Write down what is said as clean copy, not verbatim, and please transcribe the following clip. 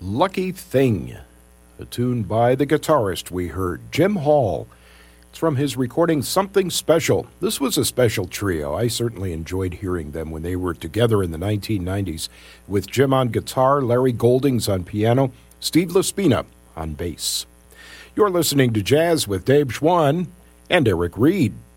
Lucky Thing, a tune by the guitarist we heard, Jim Hall. It's from his recording Something Special. This was a special trio. I certainly enjoyed hearing them when they were together in the 1990s, with Jim on guitar, Larry Goldings on piano, Steve Laspina on bass. You're listening to Jazz with Dave Schwann and Eric Reed.